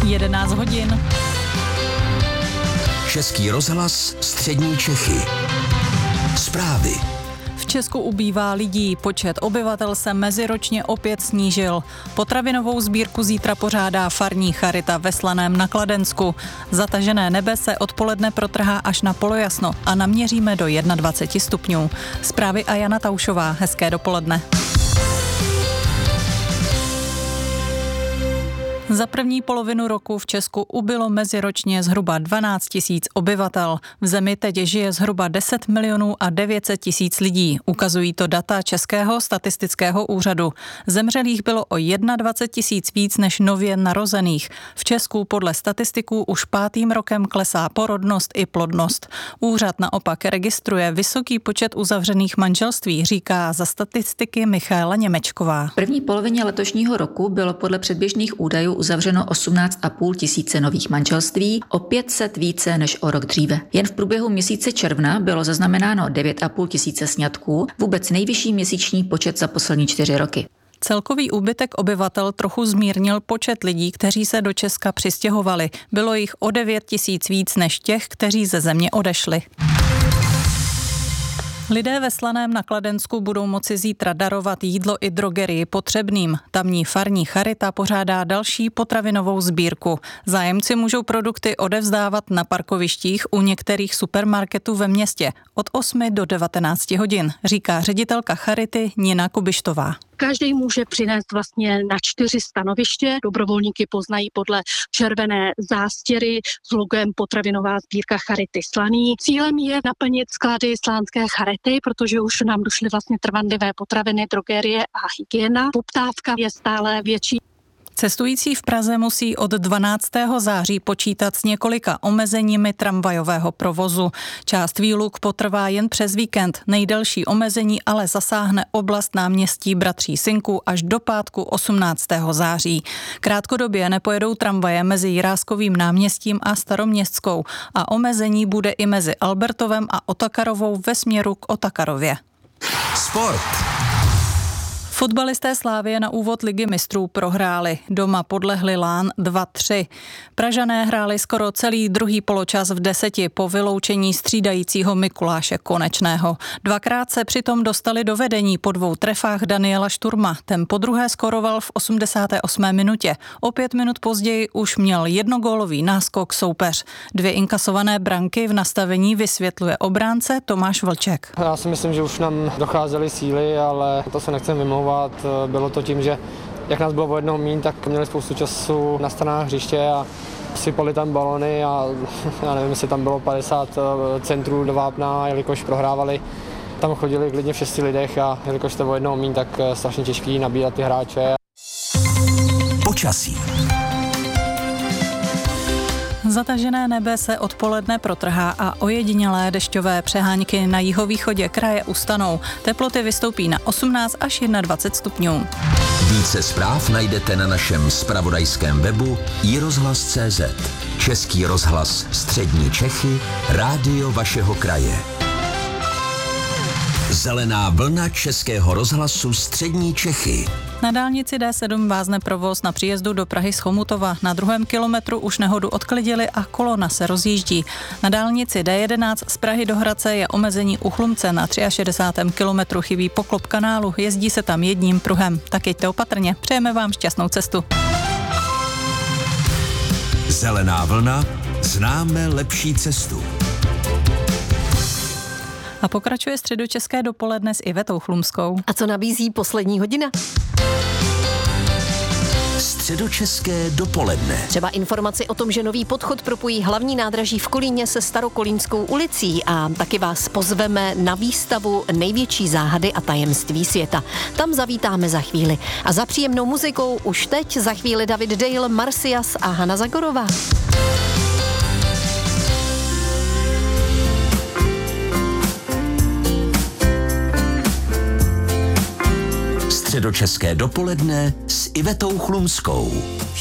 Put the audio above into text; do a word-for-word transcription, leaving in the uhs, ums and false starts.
jedenáct hodin. Český rozhlas Střední Čechy. Zprávy. V Česku ubývá lidí, počet obyvatel se meziročně opět snížil. Potravinovou sbírku zítra pořádá farní charita ve Slaném na Kladensku. Zatažené nebe se odpoledne protrhá až na polojasno a naměříme do dvacet jedna stupňů. Zprávy a Jana Taušová, hezké dopoledne. Za první polovinu roku v Česku ubylo meziročně zhruba dvanáct tisíc obyvatel. V zemi teď žije zhruba deset milionů a devět set tisíc lidí. Ukazují to data Českého statistického úřadu. Zemřelých bylo o dvacet jedna tisíc víc než nově narozených. V Česku podle statistiků už pátým rokem klesá porodnost i plodnost. Úřad naopak registruje vysoký počet uzavřených manželství, říká za statistiky Michaela Němečková. V první polovině letošního roku bylo podle předběžných údajů uzavřeno osmnáct a půl tisíce nových manželství, o pět set více než o rok dříve. Jen v průběhu měsíce června bylo zaznamenáno devět a půl tisíce sňatků, vůbec nejvyšší měsíční počet za poslední čtyři roky. Celkový úbytek obyvatel trochu zmírnil počet lidí, kteří se do Česka přistěhovali. Bylo jich o devět tisíc víc než těch, kteří ze země odešli. Lidé ve Slaném na Kladensku budou moci zítra darovat jídlo i drogerii potřebným. Tamní farní charita pořádá další potravinovou sbírku. Zájemci můžou produkty odevzdávat na parkovištích u některých supermarketů ve městě od osmi do devatenácti hodin, říká ředitelka charity Nina Kubištová. Každý může přinést vlastně na čtyři stanoviště. Dobrovolníky poznají podle červené zástěry s logem Potravinová sbírka Charity Slaný. Cílem je naplnit sklady slánské charity, protože už nám došly vlastně trvanlivé potraviny, drogerie a hygiena. Poptávka je stále větší. Cestující v Praze musí od dvanáctého září počítat s několika omezeními tramvajového provozu. Část výluk potrvá jen přes víkend. Nejdelší omezení ale zasáhne oblast náměstí Bratří Synků až do pátku osmnáctého září. Krátkodobě nepojedou tramvaje mezi Jiráskovým náměstím a Staroměstskou a omezení bude i mezi Albertovem a Otakarovou ve směru k Otakarově. Sport. Fotbalisté Slavie na úvod Ligy mistrů prohráli. Doma podlehli Lán dva tři. Pražané hráli skoro celý druhý poločas v deseti po vyloučení střídajícího Mikuláše Konečného. Dvakrát se přitom dostali do vedení po dvou trefách Daniela Šturma. Ten podruhé skoroval v osmdesáté osmé minutě. O pět minut později už měl jednogólový náskok soupeř. Dvě inkasované branky v nastavení vysvětluje obránce Tomáš Vlček. Já si myslím, že už nám docházely síly, ale to se nechceme vymlouvat. Bylo to tím, že jak nás bylo o jednoho míň, tak měli spoustu času na stranách hřiště a sypali tam balony a já nevím, jestli tam bylo padesát centrů do vápna, jelikož prohrávali. Tam chodili klidně v šesti lidech a jelikož to o jednoho míň, tak strašně těžký nabírat ty hráče. Počasí. Zatažené nebe se odpoledne protrhá a ojedinělé dešťové přehánky na jihovýchodě kraje ustanou. Teploty vystoupí na osmnáct až dvacet jedna stupňů. Více zpráv najdete na našem zpravodajském webu i rozhlas tečka cé zet. Český rozhlas Střední Čechy, rádio vašeho kraje. Zelená vlna Českého rozhlasu Střední Čechy. Na dálnici D sedm vázne provoz na příjezdu do Prahy z Chomutova. Na druhém kilometru už nehodu odklidili a kolona se rozjíždí. Na dálnici D jedenáct z Prahy do Hradce je omezení u Chlumce. Na šedesátém třetím kilometru chybí poklop kanálu. Jezdí se tam jedním pruhem. Tak jeďte opatrně. Přejeme vám šťastnou cestu. Zelená vlna. Známe lepší cestu. A pokračuje středočeské dopoledne s Ivetou Chlumskou. A co nabízí poslední hodina? Středočeské dopoledne. Třeba informaci o tom, že nový podchod propojí hlavní nádraží v Kolíně se Starokolínskou ulicí a taky vás pozveme na výstavu Největší záhady a tajemství světa. Tam zavítáme za chvíli. A za příjemnou muzikou už teď za chvíli David Dale, Marcias a Hana Zagorová. Středočeské dopoledne s Ivetou Chlumskou.